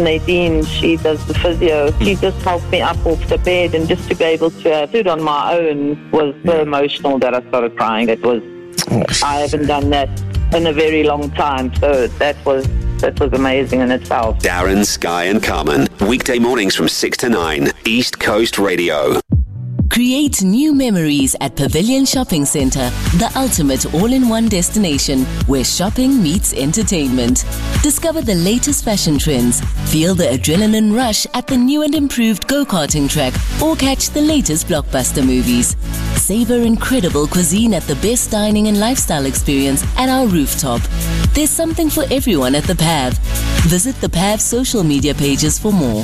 Nadine, she does the physio. She just helped me up off the bed, and just to be able to have food on my own was so emotional that I started crying. I haven't done that in a very long time, so that was amazing in itself. Darren, Sky and Carmen, weekday mornings from 6 to 9, East Coast Radio. Create new memories at Pavilion Shopping Centre, the ultimate all-in-one destination where shopping meets entertainment. Discover the latest fashion trends, feel the adrenaline rush at the new and improved go-karting track, or catch the latest blockbuster movies. Savor incredible cuisine at the best dining and lifestyle experience at our rooftop. There's something for everyone at the PAV. Visit the PAV social media pages for more.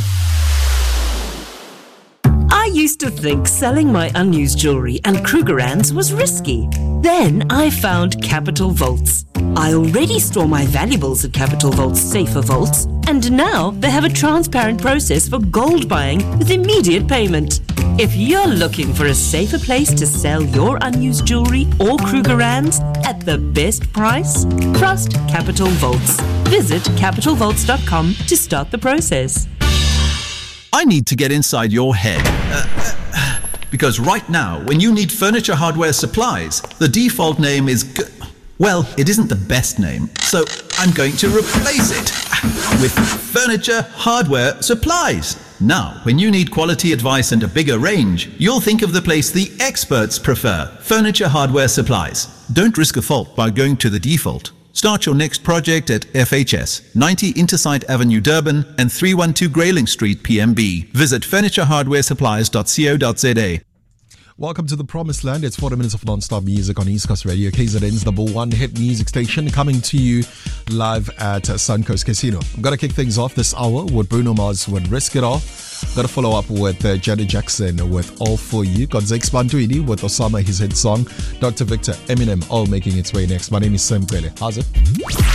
I used to think selling my unused jewellery and Krugerrands was risky. Then I found Capital Vaults. I already store my valuables at Capital Vault's safer vaults, and now they have a transparent process for gold buying with immediate payment. If you're looking for a safer place to sell your unused jewellery or Krugerrands at the best price, trust Capital Vaults. Visit capitalvaults.com to start the process. I need to get inside your head. Because right now, when you need furniture hardware supplies, the default name is well, it isn't the best name, so I'm going to replace it with Furniture Hardware Supplies. Now, when you need quality advice and a bigger range, you'll think of the place the experts prefer, Furniture Hardware Supplies. Don't risk a fault by going to the default. Start your next project at FHS, 90 Intersite Avenue, Durban, and 312 Grayling Street, PMB. Visit furnitureHardwareSupplies.co.za. Welcome to the Promised Land. It's 40 minutes of non-stop music on East Coast Radio, KZN's #1 hit music station, coming to you live at Suncoast Casino. I'm going to kick things off this hour with Bruno Mars with Risk It All. Got to follow up with Janet Jackson with All For You. Got Zakes Bantwini with Osama, his hit song. Dr. Victor, Eminem, all making its way next. My name is Sam Kwele. How's it?